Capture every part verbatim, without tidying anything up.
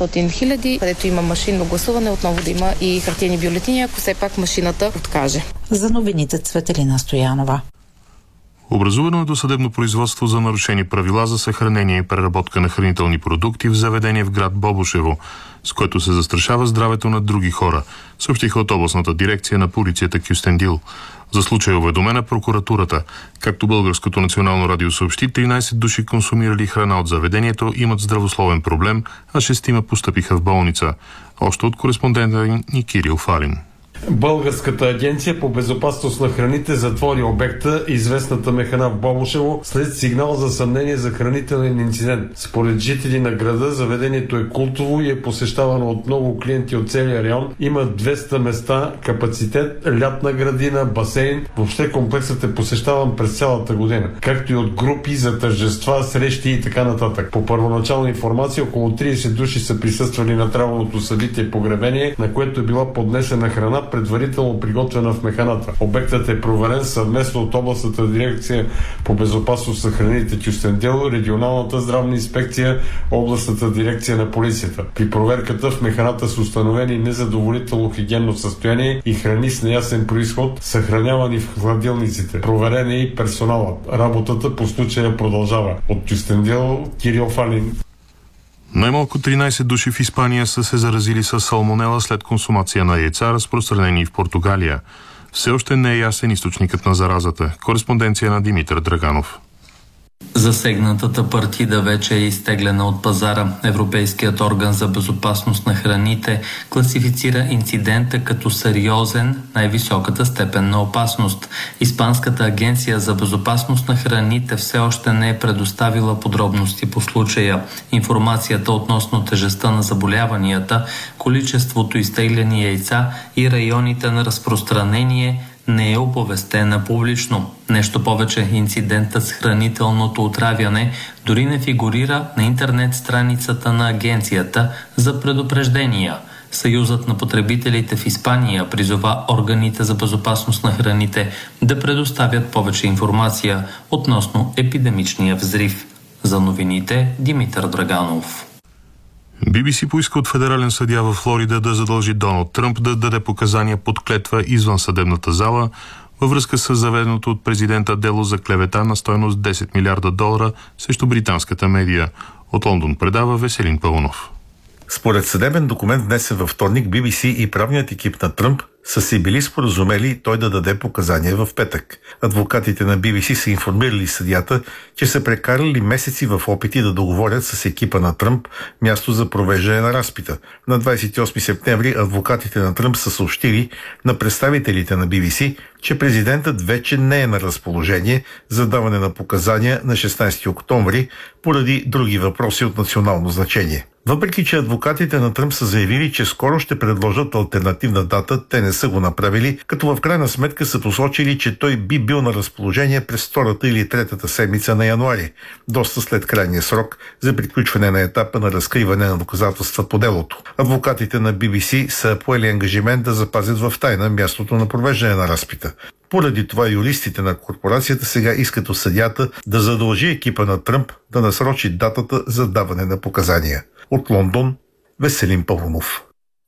петстотин хиляди, където има машинно гласуване, отново да има и хартиени бюлетини, ако все пак машината откаже. За новините Цветелина Стоянова. Образувано е досъдебно производство за нарушени правила за съхранение и преработка на хранителни продукти в заведение в град Бобошево, с което се застрашава здравето на други хора, съобщиха от областната дирекция на полицията Кюстендил. За случая е уведомена прокуратурата. Както Българското национално радио съобщи, тринайсет души консумирали храна от заведението имат здравословен проблем, а шестима постъпиха в болница. Още от кореспондента ни Кирил Фалин. Българската агенция по безопасност на храните затвори обекта, известната механа в Бобошево, след сигнал за съмнение за хранителен инцидент. Според жители на града, заведението е култово и е посещавано от много клиенти от целия район. Има двеста места, капацитет, лятна градина, басейн. Въобще комплексът е посещаван през цялата година, както и от групи за тържества, срещи и така нататък. По първоначална информация, около трийсет души са присъствали на траурното събитие погребение, на което е била поднесена храна, предварително приготвена в механата. Обектът е проверен съвместно от областната дирекция по безопасност на храните Кюстендил, регионалната здравна инспекция, областната дирекция на полицията. При проверката в механата са установени незадоволително хигиенно състояние и храни с неясен произход, съхранявани в хладилниците. Проверен е и персоналът. Работата по случая продължава. От Кюстендил, Кирил Фалин. Най-малко тринайсет души в Испания са се заразили с салмонела след консумация на яйца, разпространени в Португалия. Все още не е ясен източникът на заразата. Кореспонденция на Димитър Драганов. Засегнатата партида вече е изтеглена от пазара. Европейският орган за безопасност на храните класифицира инцидента като сериозен, най-високата степен на опасност. Испанската агенция за безопасност на храните все още не е предоставила подробности по случая. Информацията относно тежестта на заболяванията, количеството изтеглени яйца и районите на разпространение не е оповестена публично. Нещо повече, инцидентът с хранителното отравяне дори не фигурира на интернет страницата на агенцията за предупреждения. Съюзът на потребителите в Испания призова органите за безопасност на храните да предоставят повече информация относно епидемичния взрив. За новините Димитър Драганов. Би Би Си поиска от федерален съдия в Флорида да задължи Доналд Тръмп да даде показания под клетва извън съдебната зала във връзка с заведеното от президента дело за клевета на стойност десет милиарда долара срещу британската медия. От Лондон предава Веселин Пълнов. Според съдебен документ внесен във вторник, Би Би Си и правният екип на Тръмп са се били споразумели той да даде показания в петък. Адвокатите на Би Би Си са информирали съдията, че са прекарали месеци в опити да договорят с екипа на Тръмп място за провеждане на разпита. На двадесет и осми септември адвокатите на Тръмп са съобщили на представителите на Би Би Си, че президентът вече не е на разположение за даване на показания на шестнадесети октомври поради други въпроси от национално значение. Въпреки че адвокатите на Тръмп са заявили, че скоро ще предложат алтернативна дата, те не са го направили, като в крайна сметка са посочили, че той би бил на разположение през втората или третата седмица на януари, доста след крайния срок за приключване на етапа на разкриване на доказателства по делото. Адвокатите на Би Би Си са поели ангажимент да запазят в тайна мястото на провеждане на разпита. Поради това юристите на корпорацията сега искат от съдията да задължи екипа на Тръмп да насрочи датата за даване на показания. От Лондон, Веселин Павлов.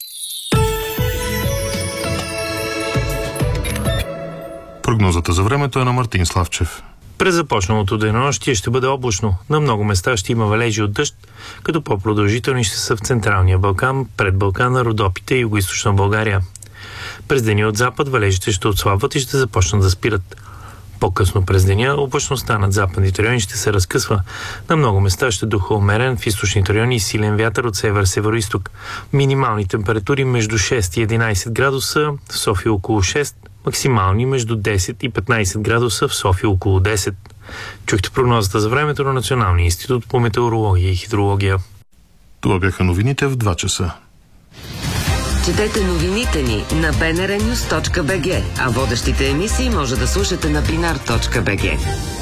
Прогнозата за времето е на Мартин Славчев. През започналото денонощие ще бъде облачно. На много места ще има валежи от дъжд, като по-продължителни ще са в Централния Балкан, пред Балкана, Родопите и Югоизточна България. През деня от запад валежите ще отслабват и ще започнат да спират. По-късно през деня облачността над западните райони ще се разкъсва. На много места ще духа умерен, в източните райони силен вятър от север-североизток. Минимални температури между шест и единадесет градуса, в София около шест, максимални между десет и петнадесет градуса, в София около десет. Чухте прогнозата за времето на Националния институт по метеорология и хидрология. Това бяха новините в два часа. Четете новините ни на би ен ар нюс точка би джи, а водещите емисии може да слушате на бинар точка би джи.